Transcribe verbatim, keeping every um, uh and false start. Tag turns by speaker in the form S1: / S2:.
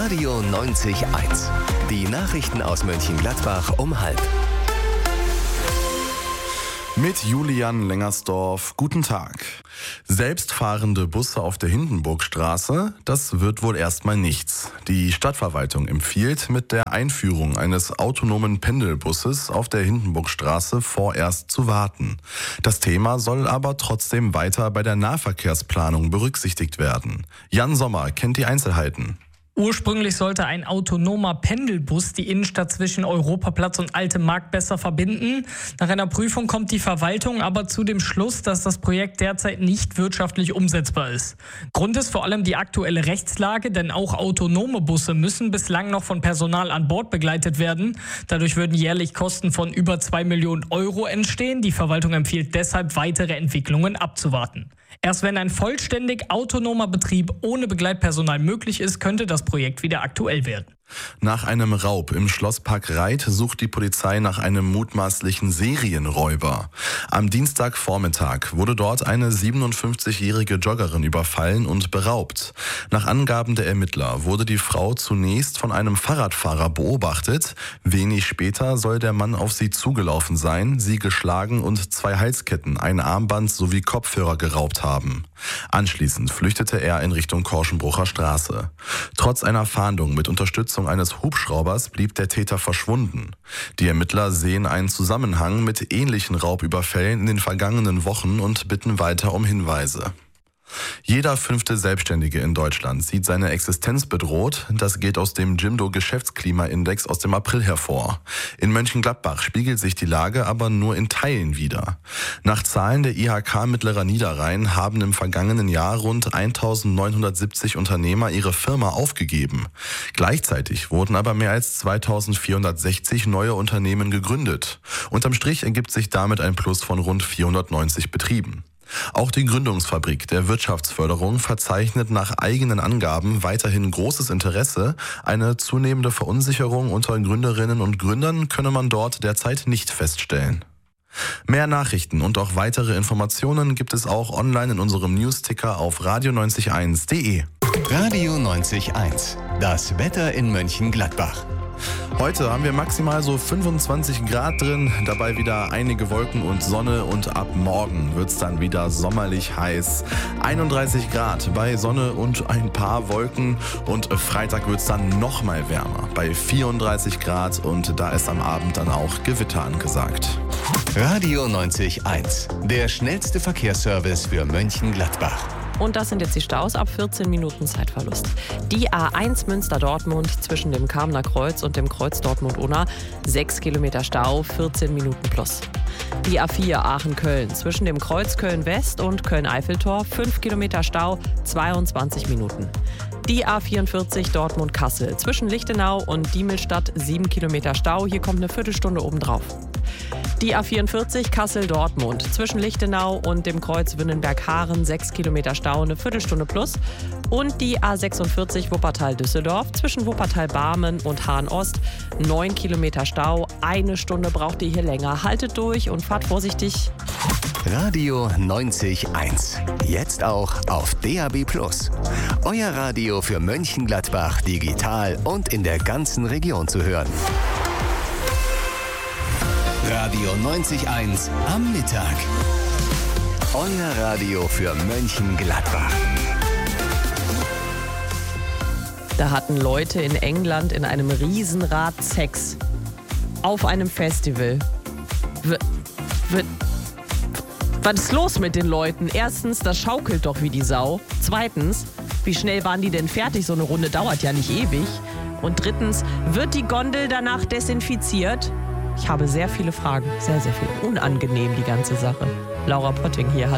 S1: Radio neunzig Komma eins. Die Nachrichten aus Mönchengladbach um halb.
S2: Mit Julian Lengersdorf, guten Tag. Selbstfahrende Busse auf der Hindenburgstraße, das wird wohl erstmal nichts. Die Stadtverwaltung empfiehlt, mit der Einführung eines autonomen Pendelbusses auf der Hindenburgstraße vorerst zu warten. Das Thema soll aber trotzdem weiter bei der Nahverkehrsplanung berücksichtigt werden. Jan Sommer kennt die Einzelheiten.
S3: Ursprünglich sollte ein autonomer Pendelbus die Innenstadt zwischen Europaplatz und Altem Markt besser verbinden. Nach einer Prüfung kommt die Verwaltung aber zu dem Schluss, dass das Projekt derzeit nicht wirtschaftlich umsetzbar ist. Grund ist vor allem die aktuelle Rechtslage, denn auch autonome Busse müssen bislang noch von Personal an Bord begleitet werden. Dadurch würden jährlich Kosten von über zwei Millionen Euro entstehen. Die Verwaltung empfiehlt deshalb, weitere Entwicklungen abzuwarten. Erst wenn ein vollständig autonomer Betrieb ohne Begleitpersonal möglich ist, könnte das Projekt wieder aktuell werden.
S2: Nach einem Raub im Schlosspark Reit sucht die Polizei nach einem mutmaßlichen Serienräuber. Am Dienstagvormittag wurde dort eine siebenundfünfzigjährige Joggerin überfallen und beraubt. Nach Angaben der Ermittler wurde die Frau zunächst von einem Fahrradfahrer beobachtet. Wenig später soll der Mann auf sie zugelaufen sein, sie geschlagen und zwei Halsketten, ein Armband sowie Kopfhörer geraubt haben. Anschließend flüchtete er in Richtung Korschenbrucher Straße. Trotz einer Fahndung mit Unterstützung eines Hubschraubers blieb der Täter verschwunden. Die Ermittler sehen einen Zusammenhang mit ähnlichen Raubüberfällen in den vergangenen Wochen und bitten weiter um Hinweise. Jeder fünfte Selbstständige in Deutschland sieht seine Existenz bedroht. Das geht aus dem Jimdo-Geschäftsklimaindex aus dem April hervor. In Mönchengladbach spiegelt sich die Lage aber nur in Teilen wider. Nach Zahlen der I H K Mittlerer Niederrhein haben im vergangenen Jahr rund eintausendneunhundertsiebzig Unternehmer ihre Firma aufgegeben. Gleichzeitig wurden aber mehr als zweitausendvierhundertsechzig neue Unternehmen gegründet. Unterm Strich ergibt sich damit ein Plus von rund vierhundertneunzig Betrieben. Auch die Gründungsfabrik der Wirtschaftsförderung verzeichnet nach eigenen Angaben weiterhin großes Interesse. Eine zunehmende Verunsicherung unter Gründerinnen und Gründern könne man dort derzeit nicht feststellen. Mehr Nachrichten und auch weitere Informationen gibt es auch online in unserem Newsticker auf radio neunzig Komma eins punkt de.
S1: Radio neunzig Komma eins. Das Wetter in Mönchengladbach.
S2: Heute haben wir maximal so fünfundzwanzig Grad drin, dabei wieder einige Wolken und Sonne und ab morgen wird es dann wieder sommerlich heiß. einunddreißig Grad bei Sonne und ein paar Wolken und Freitag wird es dann noch mal wärmer bei vierunddreißig Grad und da ist am Abend dann auch Gewitter angesagt.
S1: Radio neunzig Komma eins. Der schnellste Verkehrsservice für Mönchengladbach.
S4: Und das sind jetzt die Staus ab vierzehn Minuten Zeitverlust. Die A eins Münster-Dortmund zwischen dem Kamener Kreuz und dem Kreuz Dortmund-Unna. sechs Kilometer Stau, vierzehn Minuten plus. Die A vier Aachen-Köln zwischen dem Kreuz Köln-West und Köln-Eiffeltor. fünf Kilometer Stau, zweiundzwanzig Minuten. Die A vierundvierzig Dortmund-Kassel zwischen Lichtenau und Diemelstadt. sieben Kilometer Stau, hier kommt eine Viertelstunde obendrauf. Die A vierundvierzig Kassel-Dortmund zwischen Lichtenau und dem Kreuz Wünnenberg-Haaren, sechs Kilometer Stau, eine Viertelstunde plus. Und die A sechsundvierzig Wuppertal-Düsseldorf zwischen Wuppertal-Barmen und Hahn-Ost, neun Kilometer Stau, eine Stunde braucht ihr hier länger. Haltet durch und fahrt vorsichtig.
S1: Radio neunzig Komma eins. Jetzt auch auf D A B plus. Euer Radio für Mönchengladbach digital und in der ganzen Region zu hören. Radio neunzig Komma eins am Mittag. Euer Radio für Mönchengladbach.
S4: Da hatten Leute in England in einem Riesenrad Sex. Auf einem Festival. W- w- Was ist los mit den Leuten? Erstens, das schaukelt doch wie die Sau. Zweitens, wie schnell waren die denn fertig? So eine Runde dauert ja nicht ewig. Und drittens, wird die Gondel danach desinfiziert? Ich habe sehr viele Fragen, sehr, sehr viel. Unangenehm, die ganze Sache. Laura Potting hier, hallo.